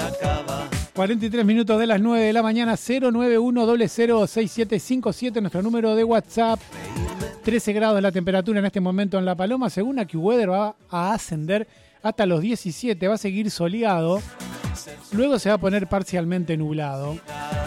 43 minutos de las 9 de la mañana, 091006757, nuestro número de WhatsApp. 13 grados la temperatura en este momento en La Paloma. Según AccuWeather va a ascender hasta los 17, va a seguir soleado. Luego se va a poner parcialmente nublado.